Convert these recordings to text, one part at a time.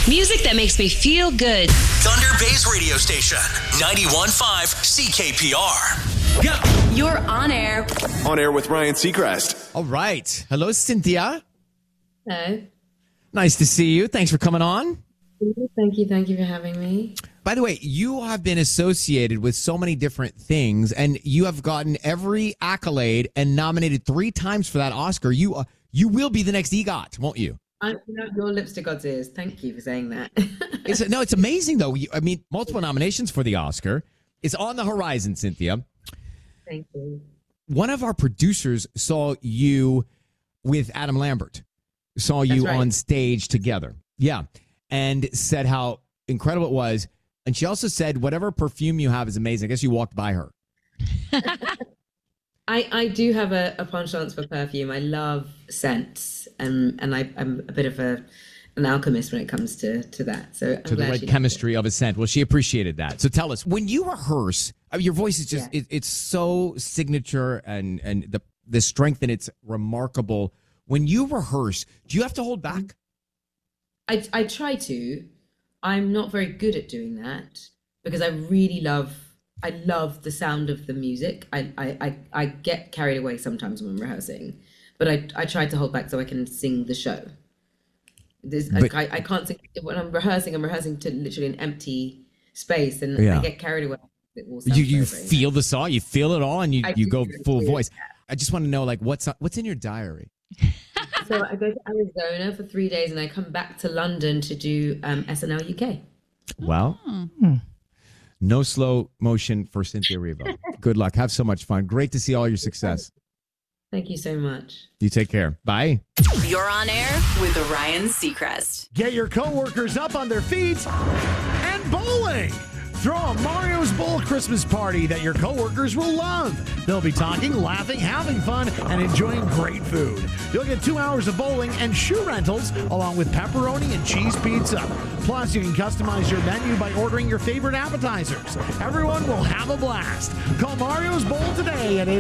Music that makes me feel good. Thunder Bay's radio station, 91.5 CKPR. Go. You're on air. On air with Ryan Seacrest. All right. Hello, Cynthia. Hello. Nice to see you. Thanks for coming on. Thank you for having me. By the way, you have been associated with so many different things, and you have gotten every accolade and nominated 3 times for that Oscar. You will be the next EGOT, won't you? Your lips to God's ears. Thank you for saying that. It's amazing, though. Multiple nominations for the Oscar. It's on the horizon, Cynthia. Thank you. One of our producers saw you with Adam Lambert, on stage together. Yeah. And said how incredible it was. And she also said, whatever perfume you have is amazing. I guess you walked by her. I do have a penchant for perfume. I love scents, and I'm a bit of an alchemist when it comes to that. So to the right chemistry of a scent. Well, she appreciated that. So tell us, when you rehearse, your voice is just, it's so signature, and the strength in it's remarkable. When you rehearse, do you have to hold back? I try to. I'm not very good at doing that because I love the sound of the music. I get carried away sometimes when I'm rehearsing, but I try to hold back so I can sing the show. I can't sing when I'm rehearsing to literally an empty space, and I get carried away. You feel the song, you feel it all, and you go full voice. I just want to know, like, what's in your diary? So I go to Arizona for 3 days, and I come back to London to do SNL UK. Well, no slow motion for Cynthia Erivo. Good luck. Have so much fun. Great to see all your success. Thank you so much. You take care. Bye. You're on air with Ryan Seacrest. Get your coworkers up on their feet and bowling. Throw a Mario's Bowl Christmas party that your coworkers will love. They'll be talking, laughing, having fun, and enjoying great food. You'll get 2 hours of bowling and shoe rentals, along with pepperoni and cheese pizza. Plus, you can customize your menu by ordering your favorite appetizers. Everyone will have a blast. Call Mario's Bowl today at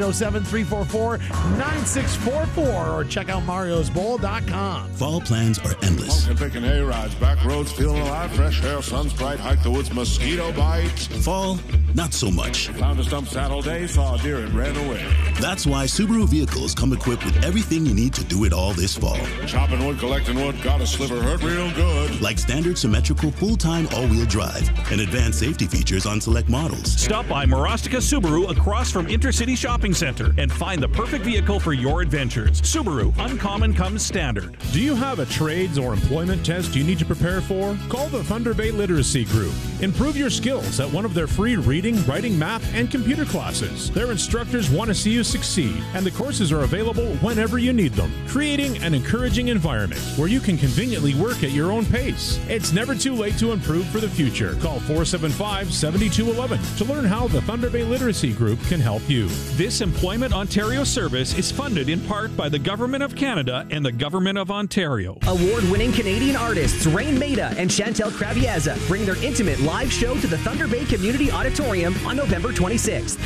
807-344-9644 or check out mariosbowl.com. Fall plans are endless. Smoking, picking hay-rides, back roads, feeling alive, fresh air, sun's bright, hike the woods, mosquito bite. Fall, not so much. Found a stump saddle day, saw a deer and ran away. That's why Subaru vehicles come equipped with everything you need to do it all this fall. Chopping wood, collecting wood, got a sliver, hurt real good. Like standard symmetrical full-time all-wheel drive and advanced safety features on select models. Stop by Marostica Subaru across from Intercity Shopping Center and find the perfect vehicle for your adventures. Subaru, uncommon comes standard. Do you have a trades or employment test you need to prepare for? Call the Thunder Bay Literacy Group. Improve your skills at one of their free reading, writing, math, and computer classes. Their instructors want to see you succeed, and the courses are available whenever you need them, creating an encouraging environment where you can conveniently work at your own pace. It's never too late to improve for the future. Call 475-7211 to learn how the Thunder Bay Literacy Group can help you. This Employment Ontario service is funded in part by the Government of Canada and the Government of Ontario. Award-winning Canadian artists Rain Maida and Chantel Kravieza bring their intimate live show to the Thunder Bay Community Auditorium on November 26th.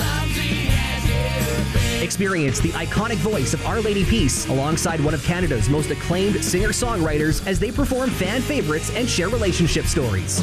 Experience the iconic voice of Our Lady Peace alongside one of Canada's most acclaimed singer-songwriters as they perform fan favorites and share relationship stories.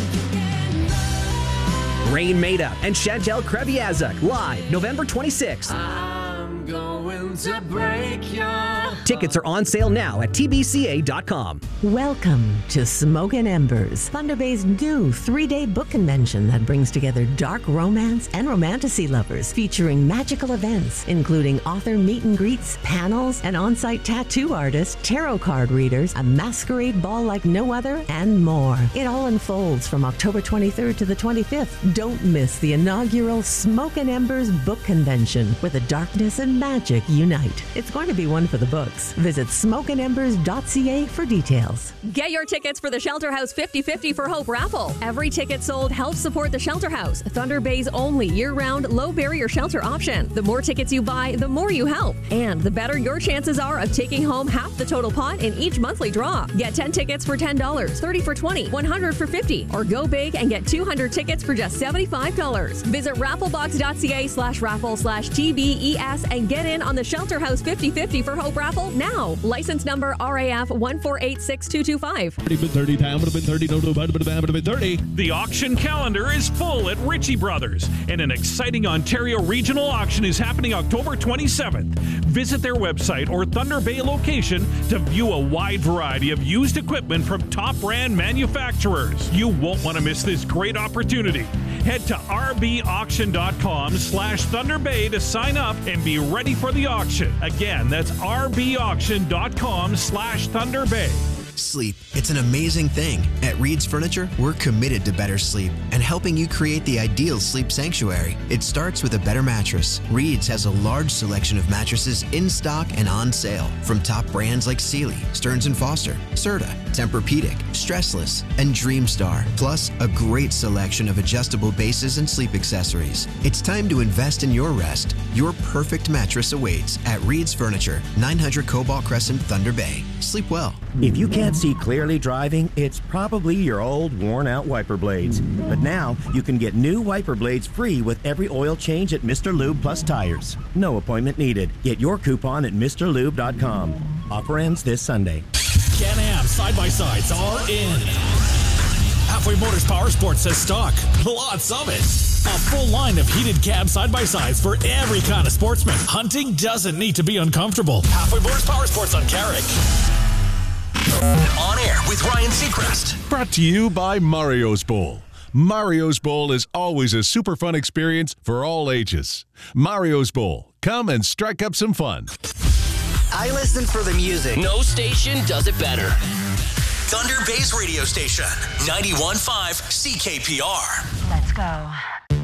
Rain Maida and Chantel Kravieza live November 26th. I'm going to break your... Tickets are on sale now at tbca.com. Welcome to Smoke and Embers, Thunder Bay's new 3-day book convention that brings together dark romance and romantasy lovers, featuring magical events, including author meet and greets, panels, an on-site tattoo artist, tarot card readers, a masquerade ball like no other, and more. It all unfolds from October 23rd to the 25th. Don't miss the inaugural Smoke and Embers Book Convention, where the darkness and magic unite. It's going to be one for the books. Visit smokeandembers.ca for details. Get your tickets for the Shelter House 50-50 for Hope raffle. Every ticket sold helps support the Shelter House, Thunder Bay's only year-round low-barrier shelter option. The more tickets you buy, the more you help. And the better your chances are of taking home half the total pot in each monthly draw. Get 10 tickets for $10, 30 for $20, 100 for $50, or go big and get 200 tickets for just $75. Visit rafflebox.ca/raffle/TBES and get in on the Shelter House 50/50 for Hope raffle now. License number RAF 1486225. The auction calendar is full at Ritchie Brothers, and an exciting Ontario regional auction is happening October 27th. Visit their website or Thunder Bay location to view a wide variety of used equipment from top brand manufacturers. You won't want to miss this great opportunity. Head to rbauction.com/Thunder Bay to sign up and be ready for the auction. Again, that's rbauction.com/Thunder Bay. Sleep. It's an amazing thing. At Reed's Furniture, we're committed to better sleep and helping you create the ideal sleep sanctuary. It starts with a better mattress. Reed's has a large selection of mattresses in stock and on sale from top brands like Sealy, Stearns & Foster, Serta, Tempur-Pedic, Stressless, and Dreamstar, plus a great selection of adjustable bases and sleep accessories. It's time to invest in your rest. Your perfect mattress awaits at Reed's Furniture, 900 Cobalt Crescent, Thunder Bay. Sleep well. If you can't see clearly driving, it's probably your old worn-out wiper blades. But now you can get new wiper blades free with every oil change at Mr. Lube Plus Tires. No appointment needed. Get your coupon at MrLube.com. Offer ends this Sunday. Can-Am side-by-sides are in. Halfway Motors Power Sports says stock. Lots of it. A full line of heated cab side-by-sides for every kind of sportsman. Hunting doesn't need to be uncomfortable. Halfway Motors Power Sports on Carrick. On Air with Ryan Seacrest. Brought to you by Mario's Bowl. Mario's Bowl is always a super fun experience for all ages. Mario's Bowl. Come and strike up some fun. I listen for the music. No station does it better. Thunder Bay's radio station, 91.5 CKPR. Let's go.